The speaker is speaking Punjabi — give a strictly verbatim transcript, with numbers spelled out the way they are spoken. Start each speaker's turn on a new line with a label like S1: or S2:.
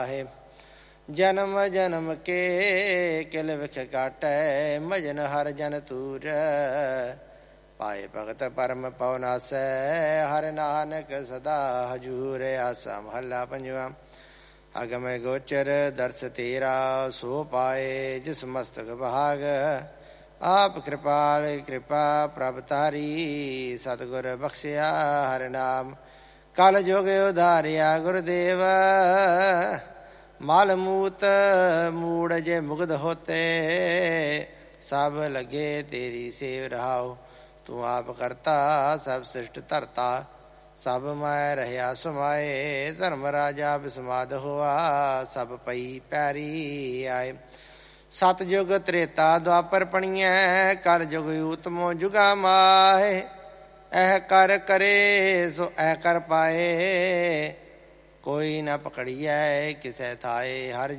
S1: ਜਨਮ ਜਨਮ ਕੇ ਕਿਲ ਵਿਖ ਕਾਟੈ ਮਜਨ ਹਰ ਜਨ ਤੂਰ ਪਾਏ ਭਗਤ ਪਰਮ ਪਉ ਨਾਸੈ ਹਰਿ ਨਾਨਕ ਸਦਾ ਹਜੂਰ। ਆਸਾ ਮਹੱਲਾ ਪੰਜਵਾਂ। ਅਗਮ ਗੋਚਰ ਦਰਸ ਤੇਰਾ ਸੋ ਪਾਏ ਜਿਸ ਮਸਤਕ ਭਾਗ ਆਪ ਕਿਰਪਾਲ ਕਿਰਪਾ ਪ੍ਰਭ ਤਾਰੀ ਸਤਿਗੁਰ ਬਖਸ਼ਿਆ ਹਰਿ ਨਾਮ। ਕਲ ਜੁਗ ਉਧਾਰਿਆ ਗੁਰਦੇਵ ਮਲ ਮੂਤ ਮੂੜ ਜੇ ਮੁਗਧ ਹੋਤੇ ਸਭ ਲੱਗੇ ਤੇਰੀ ਸੇਵ ਰਹਾਓ। ਤੂੰ ਆਪ ਕਰਤਾ ਸਭ ਸ੍ਰਿਸ਼ਟ ਧਰਤਾ ਸਭ ਮੈਂ ਰਹਿਆ ਸਮਾਏ। ਧਰਮ ਰਾਜਾ ਬਿਸਮਾਦ ਹੋਆ ਸਭ ਪਈ ਪੈਰੀ ਆਏ। ਸਤਜੁਗ ਤ੍ਰੇਤਾ ਦੁਆਪਰ ਪਣੀਐ ਕਰ ਜੁਗ ਊਤਮੋ ਜੁਗਾ ਮਾਏ। ਇਹ ਕਰ ਕਰੇ ਸੋ ਇਹ ਕਰ ਪਾਏ ਕੋਈ ਨਾ ਪਕੜੀਐ ਕਿਸੇ ਥਾਏ। ਹਰ